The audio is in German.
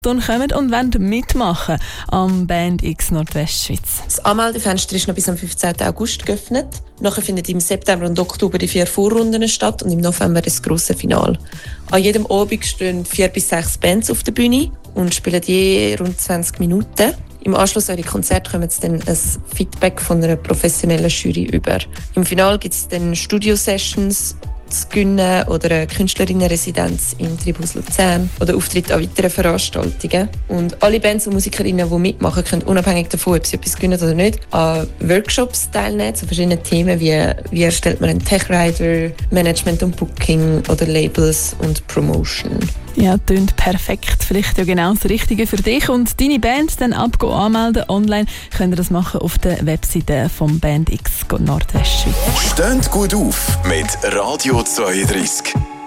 kommen und wollen mitmachen am Band X Nordwestschweiz. Das Anmeldefenster ist noch bis am 15. August geöffnet. Nachher finden im September und Oktober die 4 Vorrunden statt und im November das grosse Finale. An jedem Abend stehen 4 bis 6 Bands auf der Bühne und spielen je rund 20 Minuten. Im Anschluss an die Konzerte kommen dann ein Feedback von einer professionellen Jury über. Im Finale gibt es dann Studio-Sessions zu gewinnen oder eine Künstlerinnenresidenz im Tribus Luzern oder Auftritte an weiteren Veranstaltungen. Und alle Bands und Musikerinnen, die mitmachen, können unabhängig davon, ob sie etwas gewinnen oder nicht, an Workshops teilnehmen zu verschiedenen Themen wie erstellt man einen Tech-Rider, Management und Booking oder Labels und Promotion. Ja, klingt perfekt. Vielleicht ja genau das Richtige für dich und deine Band dann anmelden. Online könnt ihr das machen auf der Webseite vom Band X Nordwestschweiz. Steht gut auf mit Radio 32.